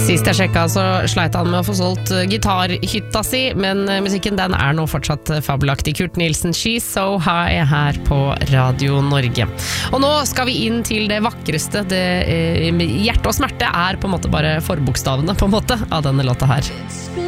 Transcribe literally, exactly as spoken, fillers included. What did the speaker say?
Sist jeg sjekka så sleit han med å få solgt gitarhytta si, men musikken den er nå fortsatt fabelaktig. Kurt Nilsen, She's So High her på Radio Norge. Og nå skal vi inn til det vakreste. Det, eh, hjerte og smerte er på en måte bare forbokstavene på en måte av denne låta her.